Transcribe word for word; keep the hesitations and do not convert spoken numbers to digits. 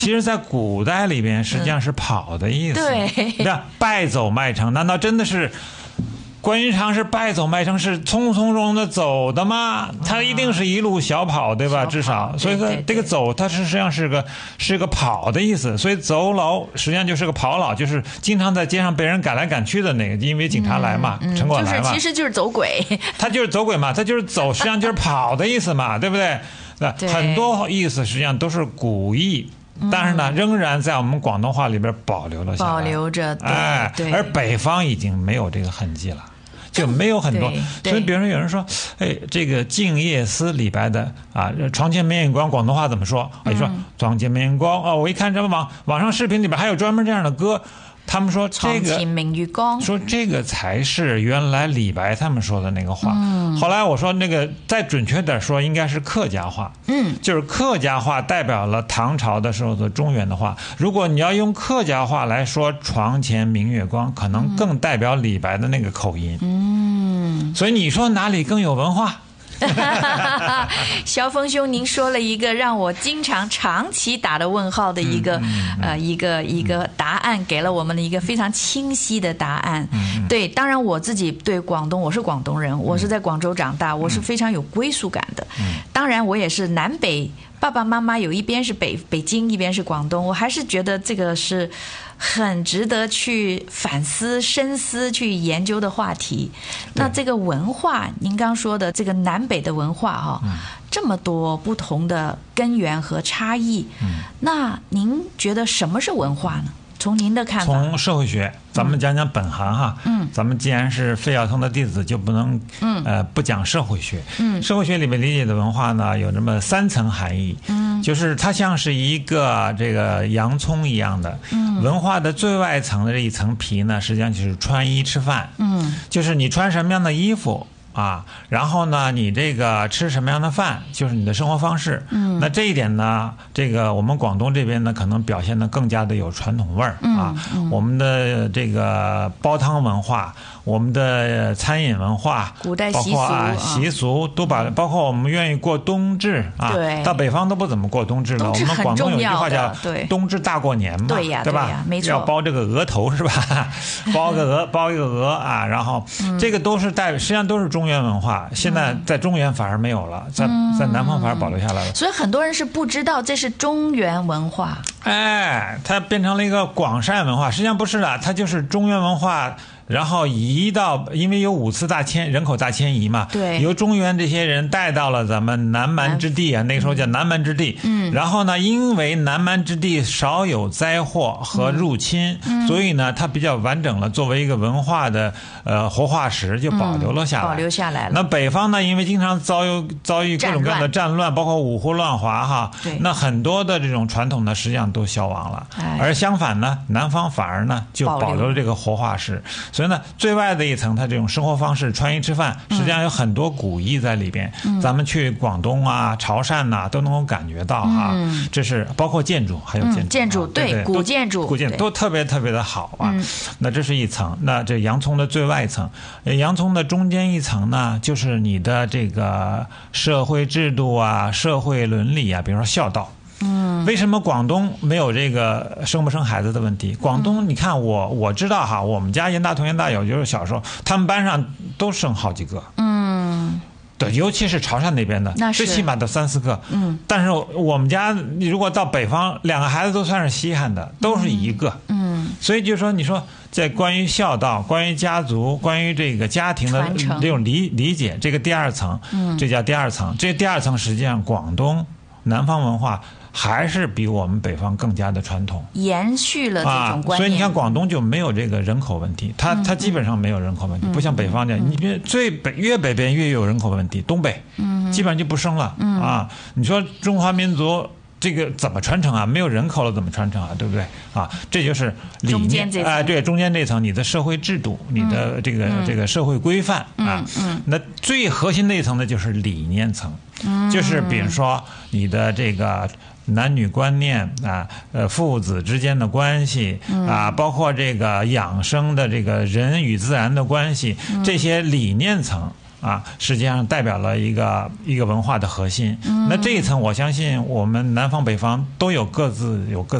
其实在古代里边实际上是跑的意思。 对， 对，败走麦城，难道真的是关云长是败走麦城是匆匆中的走的吗？他一定是一路小跑，对吧？至少，所以说这个走它实际上是个是个跑的意思。所以走老实际上就是个跑老，就是经常在街上被人赶来赶去的那个，因为警察来嘛， 嗯、 城管来嘛， 就是其实就是走鬼。 他就是走鬼嘛，他就是走，实际上就是跑的意思嘛，对不对？很多意思实际上都是古意。但是呢，嗯、仍然在我们广东话里边保留了下来， 保留着，对哎， 对。 而北方已经没有这个痕迹了，就没有很多。所以，比如说有人说，哎，这个《静夜思》李白的啊，“床前明月光”广东话怎么说？啊，你说“床前明月光”哦，我一看这网网上视频里边还有专门这样的歌。他们说这个说这个才是原来李白他们说的那个话。嗯、后来我说那个再准确点说，应该是客家话。嗯，就是客家话代表了唐朝的时候的中原的话。如果你要用客家话来说“床前明月光”，可能更代表李白的那个口音。嗯，所以你说哪里更有文化？ 萧峰兄，您说了一个让我经常长期打的问号的一个、嗯嗯嗯、呃一个一个答案，给了我们的一个非常清晰的答案。嗯、对，当然我自己对广东，我是广东人，我是在广州长大，我是非常有归属感的。嗯、当然，我也是南北爸爸妈妈有一边是北北京，一边是广东，我还是觉得这个是很值得去反思、深思、去研究的话题。那这个文化，您刚说的这个南北的文化哈、哦，嗯、这么多不同的根源和差异，嗯、那您觉得什么是文化呢？从您的看法， 从社会学，咱们讲讲本行哈。嗯，咱们既然是费孝通的弟子，就不能嗯呃不讲社会学。嗯，社会学里面理解的文化呢，有这么三层含义。嗯，就是它像是一个这个洋葱一样的。嗯，文化的最外层的这一层皮呢，实际上就是穿衣吃饭。嗯，就是你穿什么样的衣服。啊，然后呢，你这个吃什么样的饭，就是你的生活方式。嗯，那这一点呢，这个我们广东这边呢，可能表现得更加的有传统味儿啊。嗯嗯、我们的这个煲汤文化，我们的餐饮文化， 古代习俗， 包括啊习俗都把，包括我们愿意过冬至啊。 对， 到北方都不怎么过冬至了。我们广东有一句话叫“冬至大过年”嘛， 对呀， 对吧？ 对呀，没错。 要包这个鹅头是吧？包个鹅，包一个鹅啊，然后这个都是带，实际上都是中原文化。现在在中原反而没有了，在在南方反而保留下来了。 所以很多人是不知道这是中原文化。 哎，它变成了一个广汕文化，实际上不是的，它就是中原文化。然后移到，因为有五次大迁人口大迁移嘛， 对， 由中原这些人带到了咱们南蛮之地啊，那个时候叫南蛮之地。嗯，然后呢，因为南蛮之地少有灾祸和入侵，嗯、所以呢，它比较完整了，作为一个文化的呃活化石就保留了下来， 嗯、保留下来了。 那北方呢，因为经常遭遇遭遇各种各样的战乱，包括五胡乱华哈，那很多的这种传统呢，实际上都消亡了。哎、而相反呢，南方反而呢就保留了这个活化石。所以呢，最外的一层，它这种生活方式、穿衣吃饭，实际上有很多古意在里边。嗯、咱们去广东啊、潮汕呐、啊，都能够感觉到哈。嗯、这是包括建筑，还有建筑，嗯、 建筑、啊、对, 对, 对古建筑， 古建筑都特别特别的好啊。嗯、那这是一层，那这洋葱的最外层，洋葱的中间一层呢，就是你的这个社会制度啊、社会伦理啊，比如说孝道。嗯，为什么广东没有这个生不生孩子的问题？广东，你看我我知道哈，我们家严大同、严大友，就是小时候他们班上都生好几个。嗯，对，尤其是潮汕那边的，最起码都三四个。嗯，但是我们家你如果到北方，两个孩子都算是稀罕的，都是一个。嗯，所以就是说，你说在关于孝道、关于家族、关于这个家庭的这种理理解，这个第二层，嗯，这叫第二层。这第二层实际上广东南方文化还是比我们北方更加的传统， 延续了这种观念。 啊、所以你看广东就没有这个人口问题，它它基本上没有人口问题，嗯、不像北方这样，嗯、你最北越北边越有人口问题，东北，嗯、基本上就不生了、嗯、啊。你说中华民族这个怎么传承啊？没有人口了怎么传承啊？对不对啊？这就是理念啊、呃，对中间这层，你的社会制度，你的这个、嗯、这个社会规范啊，嗯嗯、那最核心的一层呢就是理念层，嗯、就是比如说你的这个男女观念啊，呃，父子之间的关系啊，包括这个养生的这个人与自然的关系，这些理念层啊，实际上代表了一个一个文化的核心。那这一层，我相信我们南方北方都有各自有各